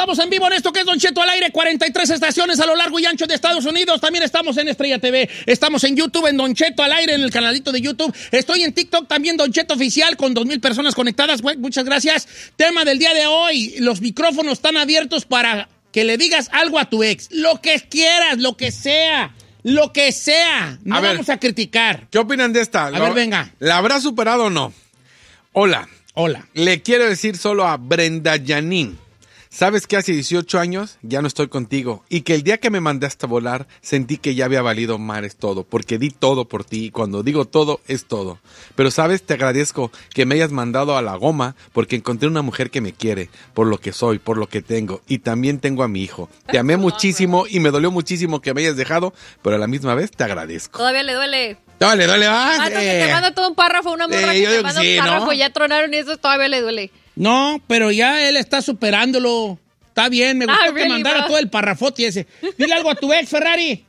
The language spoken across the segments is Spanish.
estamos en vivo en esto que es Don Cheto al aire, 43 estaciones a lo largo y ancho de Estados Unidos. También estamos en Estrella TV, estamos en YouTube, en Don Cheto al aire, en el canalito de YouTube. Estoy en TikTok también, Don Cheto Oficial, con 2,000 personas conectadas. Muchas gracias. Tema del día de hoy, los micrófonos están abiertos para que le digas algo a tu ex. Lo que quieras, lo que sea. Lo que sea. No vamos a criticar. ¿Qué opinan de esta? A ver, venga. ¿La habrá superado o no? Hola. Le quiero decir solo a Brenda Janine. ¿Sabes que hace 18 años ya no estoy contigo? Y que el día que me mandaste a volar, sentí que ya había valido mares todo, porque di todo por ti, y cuando digo todo, es todo. Pero, ¿sabes? Te agradezco que me hayas mandado a la goma, porque encontré una mujer que me quiere, por lo que soy, por lo que tengo, y también tengo a mi hijo. Te amé muchísimo y me dolió muchísimo que me hayas dejado, pero a la misma vez te agradezco. Todavía le duele. Dale, más. Que te manda todo un párrafo, una morra que te manda un párrafo, ¿no? Ya tronaron y eso todavía le duele. No, pero ya él está superándolo. Está bien, me gustó que mandara todo el parrafote ese. Dile algo a tu ex, Ferrari.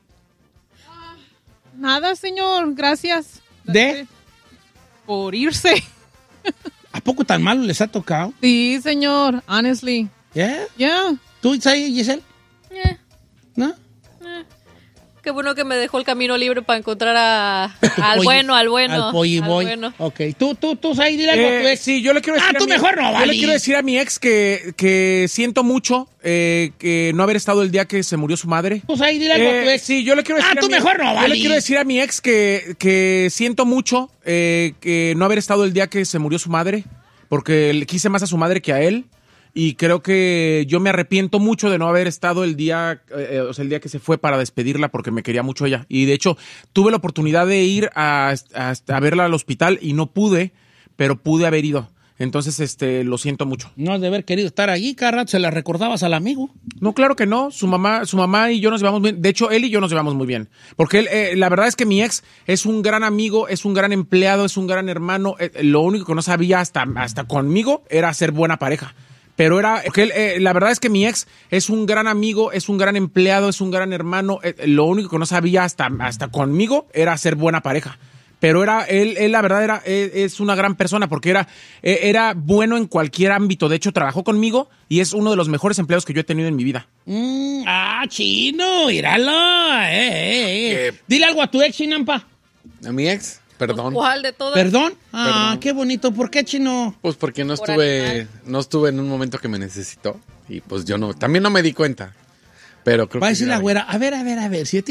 Nada, señor, gracias. ¿De? Por irse. ¿A poco tan malo les ha tocado? Sí, señor, honestly. ¿Yeah? Yeah. ¿Tú, Giselle? ¿No? Qué bueno que me dejó el camino libre para encontrar al bueno. Al polly boy. Bueno. Ok. ¿Tú, Sai, dile algo a tu ex? Sí, yo le quiero decir tú mejor no, Yo vale. le quiero decir a mi ex que siento mucho que no haber estado el día que se murió su madre. Tú, Sai, dile algo a tu ex. Sí, yo le quiero decir tú mejor no, vale. Yo le quiero decir a mi ex que siento mucho que no haber estado el día que se murió su madre, porque le quise más a su madre que a él. Y creo que yo me arrepiento mucho de no haber estado el día que se fue para despedirla porque me quería mucho ella. Y de hecho, tuve la oportunidad de ir a verla al hospital y no pude, pero pude haber ido. Entonces, lo siento mucho. No has de haber querido estar allí, Carrat, se la recordabas al amigo. No, claro que no. Su mamá y yo nos llevamos bien. De hecho, él y yo nos llevamos muy bien. Porque él, la verdad es que mi ex es un gran amigo, es un gran empleado, es un gran hermano. Lo único que no sabía hasta conmigo era ser buena pareja. Pero porque la verdad es que mi ex es un gran amigo, es un gran empleado, es un gran hermano. Lo único que no sabía hasta conmigo era ser buena pareja. Pero él la verdad es una gran persona porque era bueno en cualquier ámbito. De hecho, trabajó conmigo y es uno de los mejores empleados que yo he tenido en mi vida. Chino, míralo. Dile algo a tu ex, Chinampa. ¿A mi ex? Perdón. ¿Cuál de todas? ¿Perdón? Perdón. Qué bonito. ¿Por qué, Chino? Pues porque no estuve en un momento que me necesitó. Y pues yo también no me di cuenta. Pero creo Va a que decir la güera, a ver, si